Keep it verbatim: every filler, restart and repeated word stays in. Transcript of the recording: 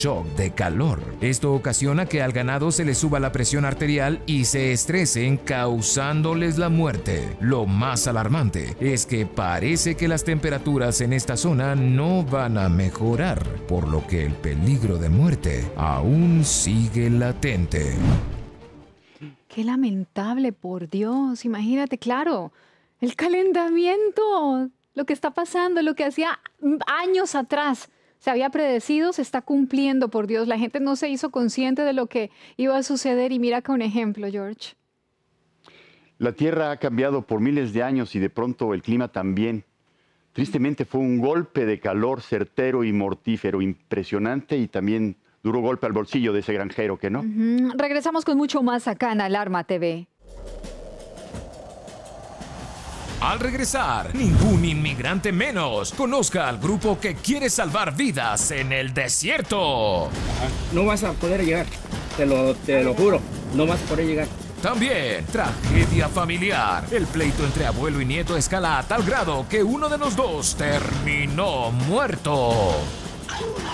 shock de calor. Esto ocasiona que al ganado se le suba la presión arterial y se estresen, causándoles la muerte. Lo más alarmante es que parece que las temperaturas en esta zona no van a mejorar, por lo que el peligro de muerte aún sigue latente. Qué lamentable, por Dios. Imagínate, claro, el calentamiento, lo que está pasando, lo que hacía años atrás se había predecido, se está cumpliendo, por Dios. La gente no se hizo consciente de lo que iba a suceder y mira acá un ejemplo, George. La Tierra ha cambiado por miles de años y de pronto el clima también. Tristemente fue un golpe de calor certero y mortífero, impresionante y también duro golpe al bolsillo de ese granjero, ¿que no? Uh-huh. Regresamos con mucho más acá en Alarma T V. Al regresar, ningún inmigrante menos. Conozca al grupo que quiere salvar vidas en el desierto. No vas a poder llegar, te lo, te lo juro, no vas a poder llegar. También, tragedia familiar. El pleito entre abuelo y nieto escala a tal grado que uno de los dos terminó muerto.